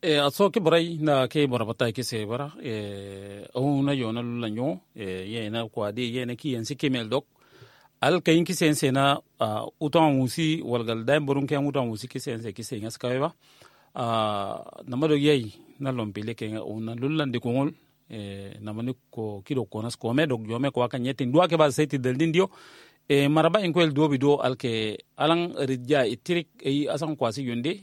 aso ke borai na ke borabata ke se bara o na yo na lanyo ye na kwa de ye na ki yan si kemel dok al kayin ki sen na utan musi walgal dai borun ke utan musi ki sen ngas kaweba na mado ye na lompile ke o na lulan de kongol na mani ko kido ko nas ko me dok yo me ko kan yetin do ke ba seti del dindio maraba en kwel do bido al ke alang ridja itirik asan kwasi yonde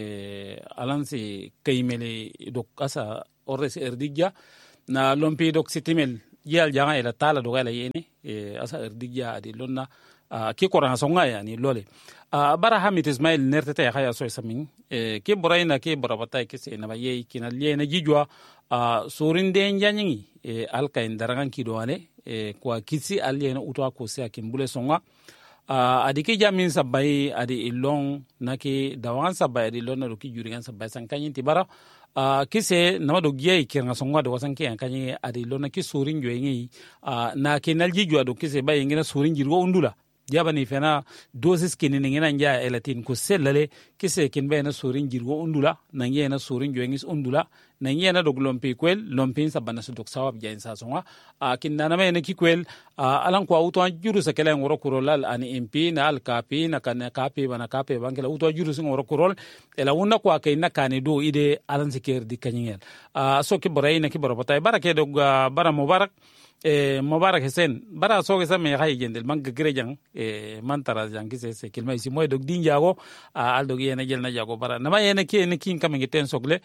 alan si kaymele dok asa ores erdija na lompi dok sitimel yal janga ila tala do gala yene asa erdija adi lonna ki korana songa yani lole bara hamit ismail nertete ya khaya so samin ki borayna ki borabata ki se na baye kinal yene jijwa sorinde njanyi alka indarangan ki doane kwa kisi aliyena utwa ko se akin bule songa adiki jamin sabai adi ilong naki dawan sabai adi ilong na ki juringan sabai sankanyi tibara kise nama do giya ikiranga songa do wasan kiyan kanyi adi ilong na ki surin joyengi na kinalji jwa do kise bayi ngina surin jirgo undula jaba ni fena dosis kini ngina nja elatin ko sellale kise kin bayna surin jirgo undula nangi na surin joyengi undula nangi na dog lompi kwel lompi sabana su dok sawab jain sa songa kin na me ki kwel alan ko auto juru sa kala ngoro kurolal ani MP na al kapi na kan kapi bana kapi bankela auto juru sin ngoro kurol ela wonna ko akay na kane do ide alan siker di kanyel so ki boray na ki borobata barake dog bara mubarak mubarak hesen bara so gesa me hay gendel man gre jang man tara jang kise se kilma isi moy dog din jago al dog yena jel na jago bara na ma yena ki ne kin kam ngiten sogle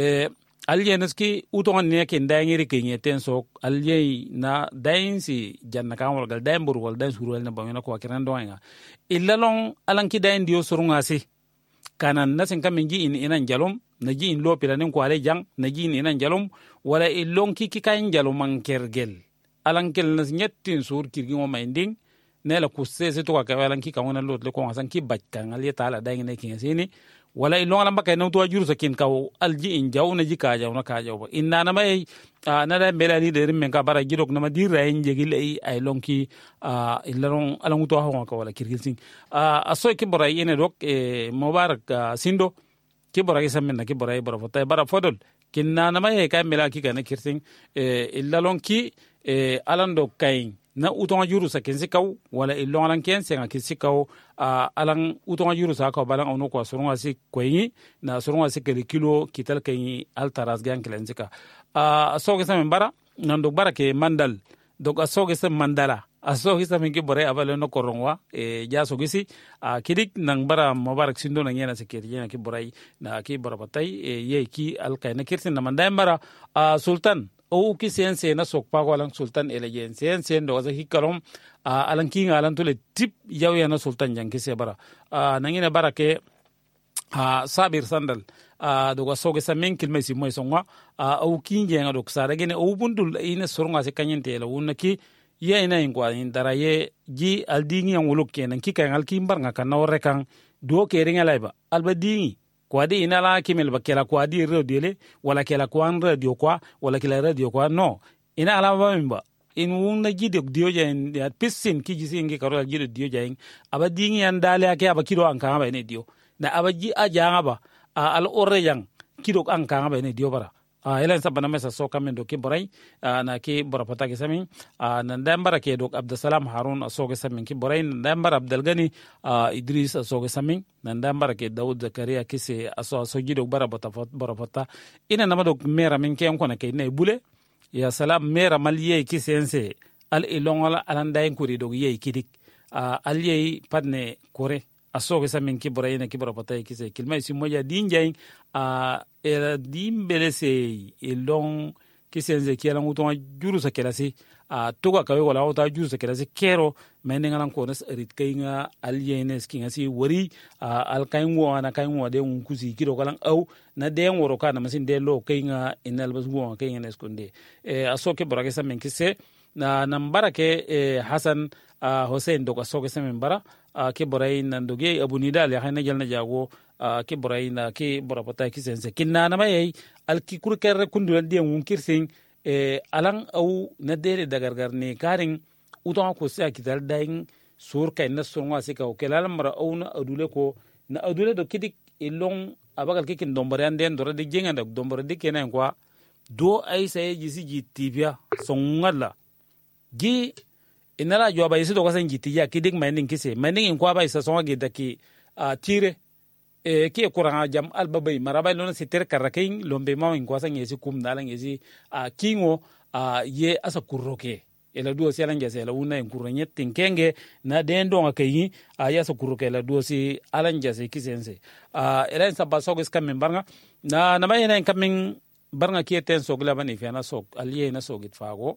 aljeneski utongan ne ken dangiri ke ngeten sok alje na dainsi janna kan wal gal daimbur wal dain surwal na bamena ko kiran doanga illa long alanki dain dio surunga si kanan nasin kam ngi in inan jalom naji in lo pilanin ko ale jang naji in inan jalom wala illong ki kain jalom man kergel alankel nas nyettin sur kirgi mo minding ne la kusse se to ka alanki kan wona lot le ko san ki bajkan al yeta dain ne kin sini wala ilong alam bakay nang tuwa juru sa kin kaw alji in jaw na jika jaw na ka jaw ba inna na may na da belani de rim ka bara jirok na madira en jegil ay long ki ilong alang to ha ko wala kirgil sing asoy ki bara yene dok mubarak sindo ki bara isam na ki bara fota bara fodol kin na may ka mela ki kana kirsing ilong ki alando kain na utonga juru sa kensi kaw wala ilong alang ken senga kensi kaw alang utonga juru sa kaw balang ono ko surunga si koyi na surunga si kilo kital kayi altaras gan klensika asoge sa membara nando barake mandal dog asoge sa mandala asoge sa mingi bore abale no korongwa ja sogisi kidik nang bara mubarak sindo na ngena sekeri na ki borai na ki barabatai ye ki alkay na kirtin na mandai bara sultan o ki sense na sokpa ko alang sultan elejen sense ndo za hikarom alang kinga alang tole tip yaw ya na sultan jang kise bara nangina barake sabir sandal do ga soge sa men kilme si moy songa o kinje nga do sara gene o bundul ina sornga se kanyente la wonna ki ye ina ingwa indara ye ji aldingi yang wolok kenan ki kan alkimbar nga kan nawre kan do ke ringa layba alba dingi kwadi ina la kimel bakela kwadi radio le wala kela kwan radio kwa wala kela radio kwa no ina ala bamba in wunna jide dio jain ya pissin ki jisingi karo jide dio jain aba dingi an dale ake aba kido an kan ba ne dio na aba ji ajanga ba al oreyang kido an kan ba ne dio bara elen sabana mesa so kamendo ki boray na ki borapata ki samin na ndambara ke dok abdussalam harun so ke samin ki boray na ndambara abdalgani idris so ke samin na ndambara ke daud zakaria ki se so gido barabata borapata ina na madok mera min ke ko na ke ne bule ya salam mera maliye ki sense al ilongola alanda en kuri dog ye kidik al ye padne kore aso ke samin ki boray na ki borapata ki se kilmay si moja dinjay era dimbele se ilong kisenze kiela ngutonga juru sa kelasi toga kawe wala uta juru sa kelasi kero menenga lan konas rit kainga alienes kinga si wori alkainwo ana kainwo de unkusi kiro kalan au na de ngoro kana masin de lo kainga inal baswo kainga neskonde aso ke borake sa men kise na nambara ke Hassan Hussein doga soke sa membara ke boray nandoge abunida le hayna jalna jago ke boray na ke borapata ki sense kinna na may al ki kurker kundu de munkir sing alang au na de dagargar ne karing uton ko sa kital daing sur kay na songa se ka o kelal mara au na adule ko na adule do kidik ilong abagal kikin dombore anden dora de jenga dak dombore de kenen kwa do ay say jisi jitibia songalla gi inala jo ba yisi do kasan jitiya kidik mining kise mining in kwa ba isa songa gidaki tire ki kuranga jam albabay marabay lona sitter karakain lombe ma in kwa san yesi kum dalan yesi kingo ye asa kurroke ela duo si alanja se la una en kuranyet tinkenge na dendo ngakayi ya sa kurroke la duo si alanja se kisense ela en sabba sogo skamen barnga na mayena en kamin barnga ki ten sogla bani fiana sok aliye na sogit fago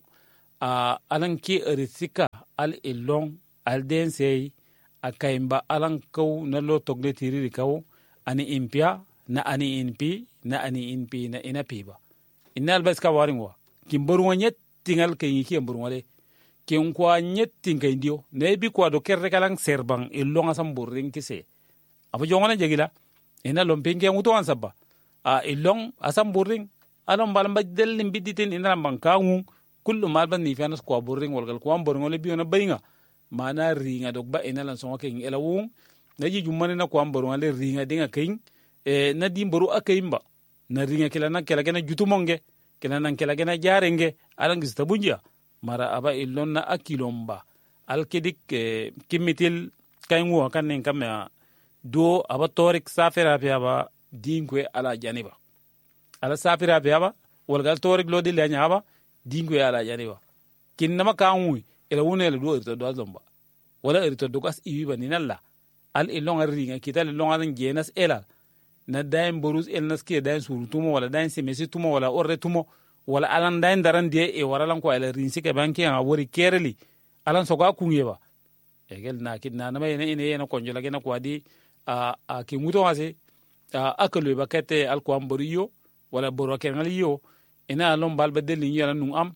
alan ki risika al ilong al densei akaimba alan kau na lo togle tiriri kau ani impia na ani inpi na ani inpi na inapiba inal baska waringwa kimboru nyet tingal kay ki mburu wale kin kwa nyet tingay ndio ne bi kwa do kerre kalang serbang ilong asam burring kise apo jongona jegila ina lompenge nguto ansaba ilong asam burring alon balamba del limbiditin ina bankangu kullu malban ni fianas kwa burring walgal kwa burring wale biona bayinga mana ringa dogba ina lan songa king elawung na ji jumane na kwa burring wale ringa dinga king na dimboru akayimba na ringa kila na kila gena jutumonge kila nan kila gena jarenge alangis tabunja mara aba ilon na akilomba alkedik kimitil kaingu kanen kamya do aba torik safira fiaba dingwe ala janiba ala safira fiaba walgal torik lodi lenya aba dingwe ala janiba kinnama kaangu ila wonel do irto do zomba wala irto do gas iwiba ninalla al ilon arringa kital ilon alan jenas ela na daim borus el naske daim surutumo wala daim semesi tumo wala orre tumo wala alan daim daran die e waralan ko ala rinsi ke banki a wori kereli alan soga kunyeba egel na kidna na mayene ine na konjola gena ko adi a ki muto wase akalo ba kete al ko amboriyo wala boro kenaliyo ina lon balba delin yala num am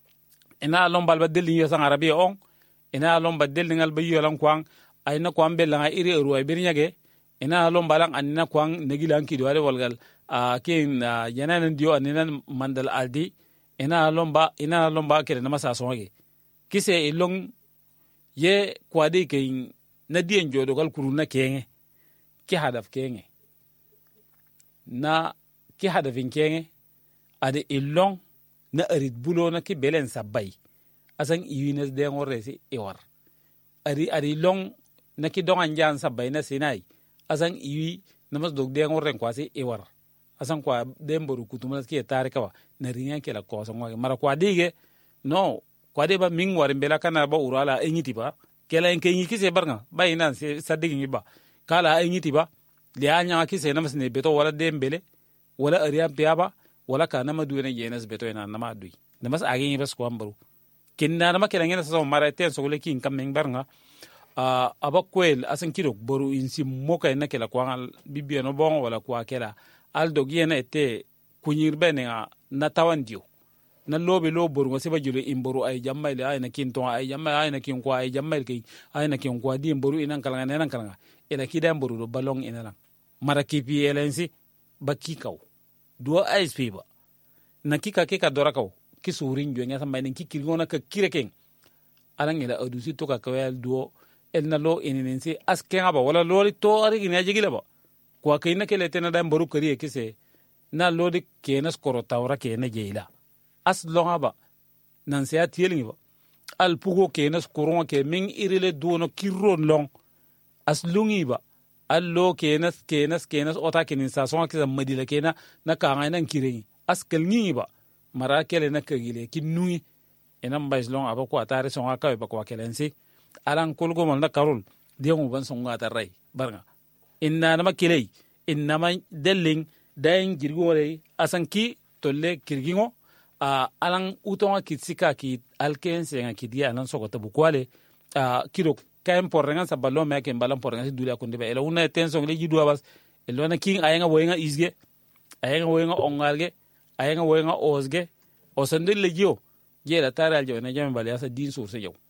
ina lon balba delin yo sang arabiya on ina lon ba delin al bayo lan kwang ayna ko ambe la iri ruwa birnyage ina lon balang anina kwang negilan ki doale walgal kin yanan dio anina mandal aldi ina lon ba kere na masa songe kise ilong ye kwadi ke na dien jodo gal kuruna kenge ki hadaf kenge na ki hadafin kenge ade ilong na arid bulo na ki belen sabay asan iwines de ngoresi iwar ari long na ki dongan jan sabay na sinai asan iwi namas dog de ngorren kwasi iwar asan kwa demboru kutumas ki tarika wa na ringa ke la kosa ngwa mara kwa dige no kwa de ba ming war mbela kana ba urala enyiti ba kela en kenyi kise barnga ba ina se sadigi ba kala enyiti ba lianya kise namas ne beto wala dembele wala ariya piaba wala kana madu ne yenas beto ina nama dui namas agi bas ko ambaru kinna nama kela ngena sa mara ten so le kin kameng barnga aba kwel asan kiro boru insi moka ina kela kwa bibia no bon wala kwa kela al dogiena ete kunyirbe ne na tawandio na lobe lo boru ngasi ba jule imboru ay jammaile ay na kin to ay jamma ay na kin kwa ay jammaile ki ay na kin kwa di imboru inan kalanga nan kalanga ila kida imboru do balong inalan mara kipi elensi bakikaw do ay spiba na kika dorakaw kisurin jo ngasa may nin kikirgona ka kireken alang ila adusi to ka kawel do el na lo ininensi askenga ba wala loli to ari gina jigila ba kwa kayna kele tena da imboru kariye kise na lodi kenas koro tawra kena jeila as longa ba nan se atielngi ba al pugo kenas koron ke min irile dono kirron long as lungi ba al lo kenas ota kenin sa songa kisa madila kena na kanga nan kirengi as kelngi ba mara kele na kagile kinui enam bais long aba ko atare songa ka ba ko kelensi alan kolgo mal na karol diemu ban songa tarai barga inna na makilei inna ma delling dayin girgore asanki tolle kirgingo alan utonga kitsika ki alkense nga kidia alan sokota bukwale kiro kaim porrenga sabalo me ke mbalam porrenga si dulia kunde be ela una tension le jidwa bas elona king ayenga woyenga isge ayenga woyenga ongalge ayenga woyenga osge osande le jio jela taral jo na jame bale asa din source jo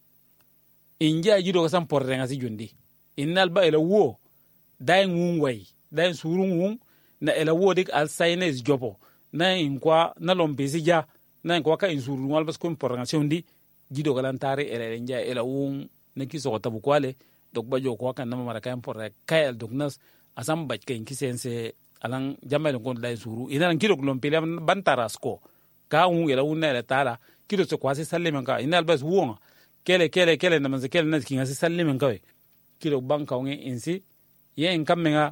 inja jido ko sam porrenga si jundi innal ba ela wo dayin wungwai dayin surun wung na ela wodik al saynes jopo na inkwa na lompesi ja na inkwa ka insuru wal bas ko information di gido galantare ela nja ela won na kiso tabu kwale dok bajo ko kan na mara kan por kayal dok nas asam baj ken kisense alang jamal kon dai suru ina kilo lompele bantarasko ka un ela unna ela tala kilo so kwasi sallime ka ina albas wonga kele na manze kele na kinga si sallime ka kilo banka unge insi ye en kammenga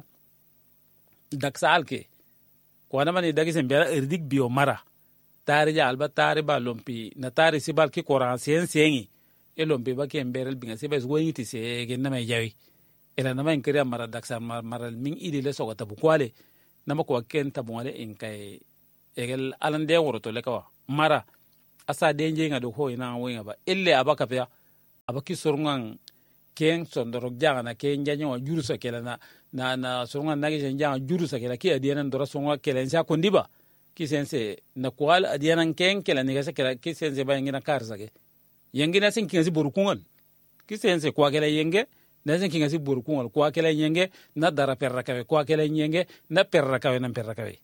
daksa alke ko na mani dagi sembera erdik bio mara tari ja alba tari ba lompi na tari sibal ki koran sengi e lompi ba ke emberel binga sibes woyiti se gen na mai jawi ela na mai kiriya mara daksa mara min idi le sogata bu kwale na mako ken tabungale in kai egel alande woroto le kawa mara asa denje nga do ho ina wenga ba elle abaka pya abaki sorungan ken sondorok janga na ken janyo juru sa kela na sorungan nagi janga juru sa kela ki adiana ndora songa kela nsa kondiba ki sense na kwal adiana ken kela ni gasa kela ki sense ba ngina karsa ke yenge na sin kinasi borukungal ki sense kwa kela yenge na sin kinasi borukungal kwa kela yenge na dara perra kawe kwa kela yenge na perra kawe na perra kawe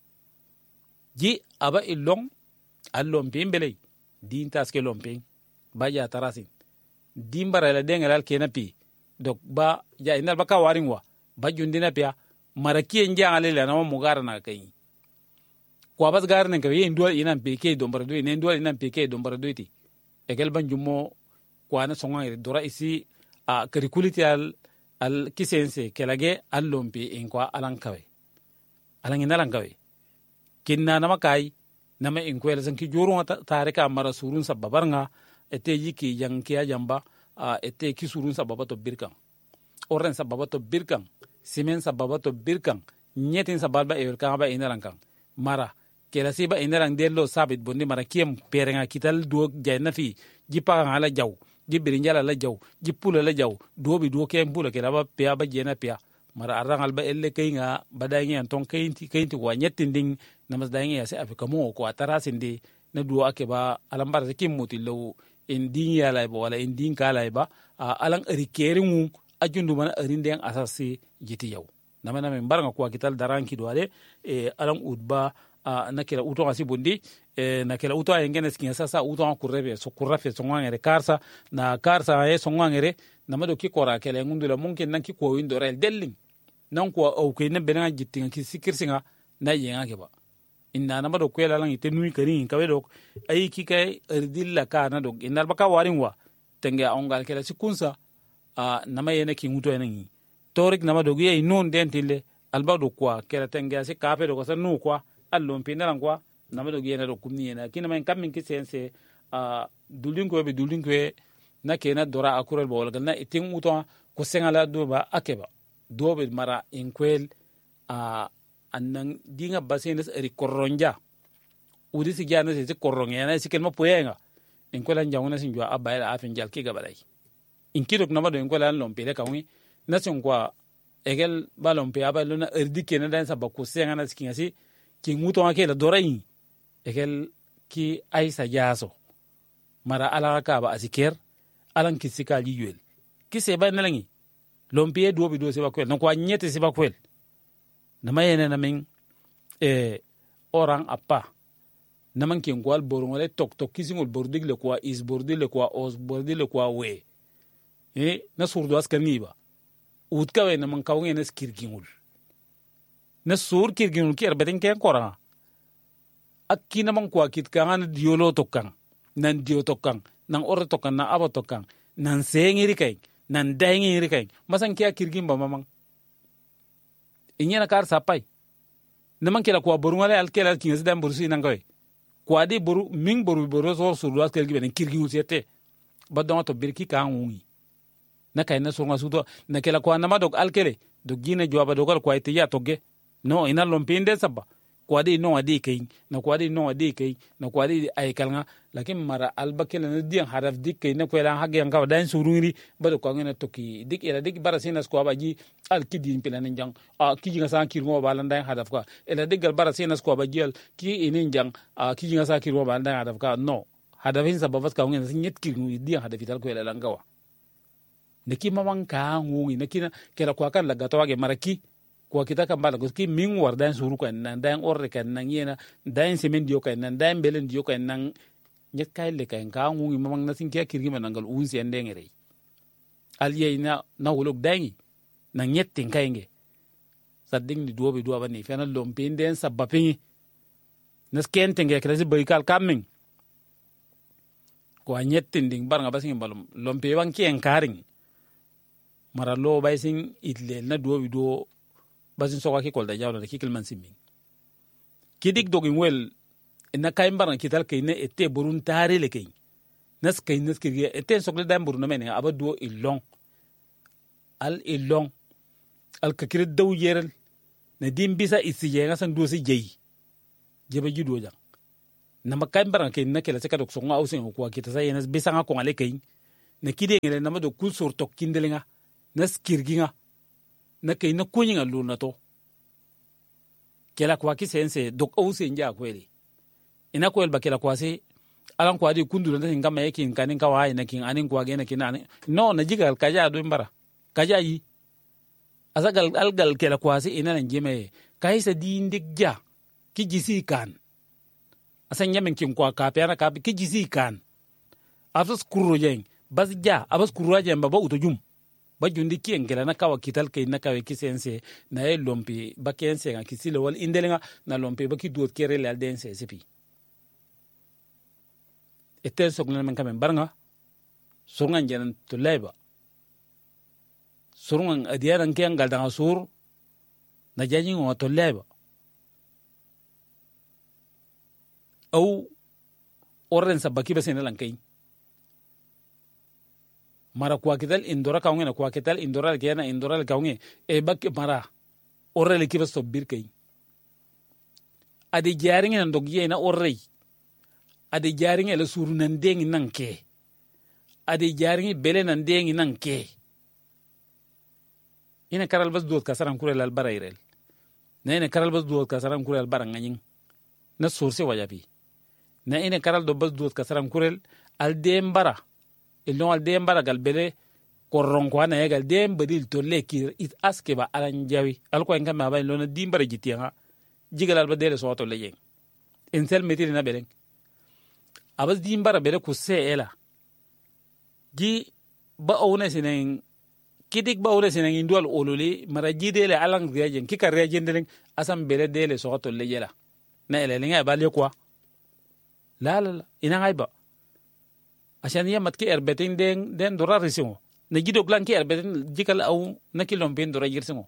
ji aba ilong allompe mbele din taske lompe ba ya tarasin din bara la dengal kenapi dok ba ya inal baka waringwa ba jundina pia maraki njangale la na mo gara na kai ko bas gar ne kawe ndol inan peke do mbara do ne ndol inan peke do mbara do ti egel banjumo ko ana songa dora isi a curriculum al kisense kelage allompe en ko alan kawe alan inalan kawe kinna nama kai nama inkwela zanki joro tarika mara surun sababar nga ete yiki yankia jamba ete ki surun sababa to birkan oren sababa to birkan simen sababa to birkan nyetin sababa kan ba inaran kan mara kela siba inaran dello sabit bondi mara kiem perenga kital do jayna fi jipa ngala jaw jibirinjala la jaw jipula la jaw dobi do kem bula kela ba pia ba jena pia mara arangal ba elle kayinga badangi anton kayinti wa nyetin ding namas dainga ya se afika mo ko atarasin de na duwa ake ba alambar se kimmuti law in din ya lay ba wala in din ka lay ba alan rikerin ajundu man arinden asasi jiti yaw nama men baranga ko kital daranki do ale alan udba na kela uto asi bondi na kela uto ay ngene skin sasa uto ko rebe so kurrafe so ngere karsa na karsa e so ngere nama do ki kora kele ngundula munkin nan ki ko windo rel delling nan ko o ko ne benanga jittinga ki sikirsinga na yenga ke ba inna nama do kwela lang ite nui kari kawe do ay ki kay erdilla ka na do inal baka warin wa tenge ongal kela sikunsa nama yene ki nguto enangi torik nama do ye non dentile alba do kwa kela tenge asi kape do ko nu kwa allon pinaran kwa nama do yene do kumni yena kina men kam min ki sense dulinko na kena dora akurel bol galna itin uto ko sengala do ba akeba do be mara inkwel annan dinga basenes eri koronja udisi jana se koronga na sikel ma poyenga en ko lan jawna sin jwa abayla afin jal ki gabalay in kidok na mado en ko lan lompele kawni na sin kwa egel balompe abaylo na erdike na dan sabako senga na sikin asi ki nguto akela dorai egel ki aisa jaso mara ala ka ba asiker alan ki sikali yuel ki se ba nalangi lompe do bi do se ba kwel na kwa nyete se ba kwel na mayene na min orang apa na man kin gwal borongole tok kisingol bordig le kwa is bordig le kwa os bordig le kwa we na surdo askar ngiba utka we na man kawnge na skirgingul na sur kirgingul ki arbeten ken kora akki na man kwa kit kan diolo tokkan nan dio tokkan nan orre tokkan na aba tokkan nan sengiri kay nan daingiri kay masan kiya kirgin ba mamang inyana kar sapai naman kela kwa borungale alkela kinga sidam borusi nangoy kwa di boru ming boru so suru askel giben kirgi usete badon to birki kan ungi na kay na songa sudo na kela kwa na madok alkele do gine jwaba do kwa ite ya toge no ina lompinde sabba kwa di no adi kay na kwa di no adi kay na kwa di ay kalnga lakin mara albakela na dian haraf dik kay na kwela hage yang ka dan surungri bado ko ngena toki dik ila dik barasinas ko baji al kidin pilan jang kiji nga sa kirmo balan dan hadaf ka ila dik gal barasinas ko baji al ki inin jang kiji nga sa kirmo balan dan hadaf ka no hadafin sababas ka ngena nyet kirmu dian hadafital ko ila langawa neki mamang ka ngungi neki na kela ko kan laga to wage maraki ko kita kan bala ki min war dan suru kan nan dan orre kan nan yena dan semen dio kan nan dan belen dio kan nan nyet kay le kan ka ngungi mamang na sin kiya kirgi manangal unsi endengere al yeyna na wolok dangi na nyettin kayenge sadding ni duobi duoba ni fena lompin den sabapin nas kentenge krasi boykal kaming ko anyettin ding bar nga basing balum lompe wan kien karing mara lo baysing itle na duobi do basin soka ki kolda jawla ki kilman siming kidik dogin wel ina kaym bar nga kital kayne ette burun tare le kay nas kay nas kirge ette sokle dam burun men aba do ilong al ilong al kakire daw yeral na dim bisa isiye nga san do si jeyi jeba judo jang na makay bar nga kay na kela sekadok so nga ausin ko kita sa yenas bisa nga ko ngale kay na kide ngele na mado kul sur tok kindelinga nas kirginga na kay na kunyinga luna to kela kwa ki sense dok ausin ja kweli ina ko elba kela kwa si alan kwa di kundu na ngama yake kanin kawai na kin anin kwa gena kin no na jigal kaja do mbara kaja yi azagal algal kela kwa si ina nan jeme kai sa di ndigja ki jisi kan asan yamen kin kwa ka pera ka ki jisi kan afas kuro jeng bas ja abas kuro jeng baba utojum ba jundi ki engela na kawa kital kay na kawe ki sense na e lompi ba kense nga kisile wal indelenga na lompi ba ki duot kere le aldense sepi eten sokna men kamen barnga surungan janan to leba surungan adiyaran ke angal danga sur na jaji ngo to leba au oren sabaki basene lankay mara kwa kital indora kaunge na kwa kital indora kena indora kaunge e bak mara orre ki basto birkay adi jaringe nan dogye na orre ade jaringe la suru nan dengi nanke ade jaringe bele nan dengi nanke ina karal bas duot kasaran kurel al barairel na ina karal bas duot kasaran kurel baranganying na source wajabi na ina karal do bas duot kasaran kurel al dembara ilon al dembara gal bele korron ko na gal dem badil to leki it aske ba alan jawi al ko ngam ba lona dimbara jitianga jigalal ba dele so to leyeng insel metir na beleng abas dimbara bere ku se ela ji ba awne sinen kidik ba awne sinen indwal ololi mara jidele alang riajen kika riajen den asam bere dele so to lejela na ele linga ba le kwa la ina ngaiba ashan yamat ki erbetin den dora risingo na jidok lan ki erbetin jikal aw na kilom ben dora yirsingo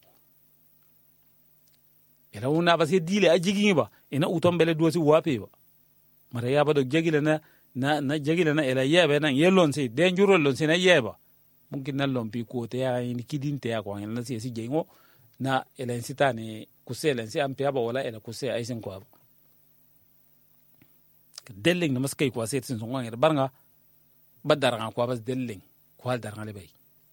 ela una ba se dile ajigi ba ina utom bele dosi wape ba mara yaba do jagila na jagila na ela yaba na yelon si den juro lon si na yaba mungkin na lompi ko te ya ni kidin te ya ko na si jengo na ela sitane kusela si ampe aba wala ela kuse aisen ko aba delling na maskay ko aset sin songa ngar barnga badara ko abas delling ko hal daranga le bay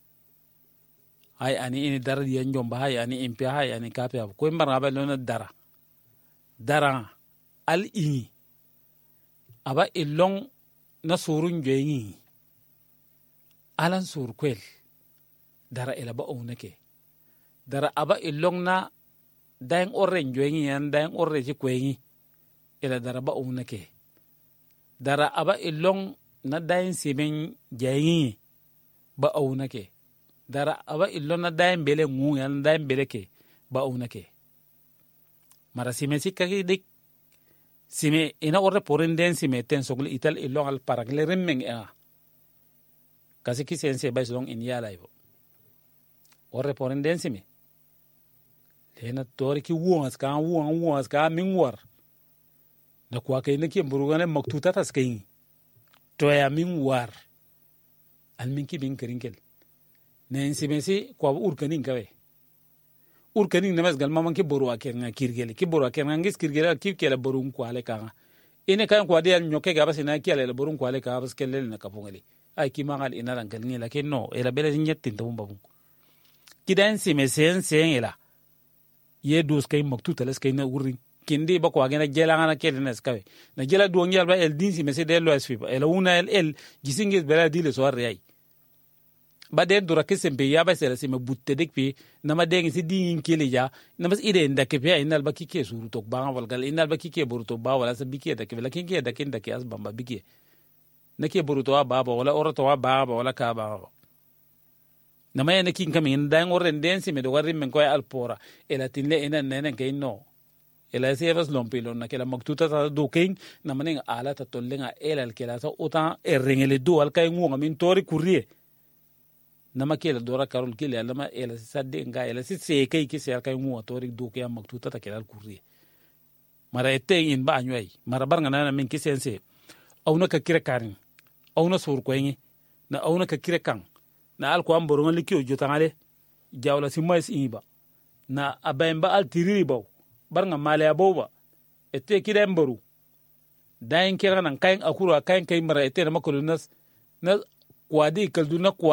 ay ani ini dar di njomba hay ani impe hay ani kape aba ko mbaranga ba lona dara al ini aba ilong na surun jengi alan sur kwel dara ela ba onake dara aba ilong na daeng oren jengi yan daeng orre ji kwengi ela dara ba onake dara aba ilong na daeng simen jengi ba onake dara aba ilong na daeng bele ngu yan daeng bele ke ba onake mara simen sikaki dik sime ina orre porin den sime ten sogli ital ilong al paragle remmeng kasi ki sense bay long in yala ibo orre porin den sime lena tori ki wuas ka min war na kwa kay ne ki burugane maktuta tas kay to ya min war al min ki bin kerinkel nen sime si kwa urkanin kawe urkaning namas gal maman ki boru akenga kirgele ki boru akenga ngis kirgele ki kela borun kwale kanga ine kan kwa dia nyoke ga basina ki ala borun kwale ka bas kelel na kapongeli ay ki mangal ina ran kalngi la ke no ela bele nyetin to mbabu kidan sime sen ela ye dos kay maktu teles kay na urin kindi ba kwa gena jela ngana kelnes kawe na jela do ngial ba el din sime se de lo asfiba ela una el gisingis bela dile so arrey ba den dura kesembe ya ba sera sima butte dek pi nama dengi si dingin kele ja namas ide ndake pe inal ba kike suru tok ba wal gal inal ba kike boruto ba wala sa bike dake la kike dake ndake as bamba bike nake boruto ba wala orato ba wala ka ba na mayene kin kamin dan oren densi me do warri men ko alpora ela tinle ina nenen kay no ela sevas lompilo na kela maktuta ta do king na maning ala ta tollenga ela kela ta uta erengele do al kay ngunga min tori kurie na makela dora karol kile ala ma ela sadde nga ela si se kay ki se kay ngunga tori do kay maktuta ta kela kurie mara ete in ba anyway mara bar ngana min kisense awna ka kire karin awna sur ko ngi na awna ka kire kan na al ko am boronga likio jotangale jawla si mais iba na abayamba al tiriri baw bar nga male aboba ete kire mbaru dayin kira nan kayin akura kayin kay mara ete na makolunas na kwadi kalduna kwa